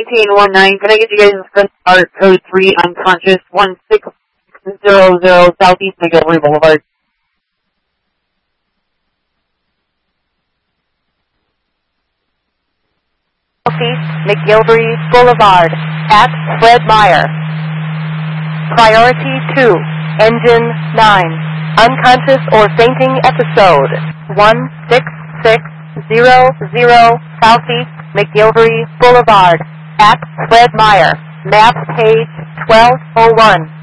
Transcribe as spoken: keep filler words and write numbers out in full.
nineteen one nine. Can I get you guys to start code three unconscious one six zero zero Southeast McGilvery Boulevard? Southeast McGilvery Boulevard at Fred Meyer. Priority two, Engine nine. Unconscious or fainting episode one six six zero zero Southeast McGilvery Boulevard at Fred Meyer. Map page twelve oh one.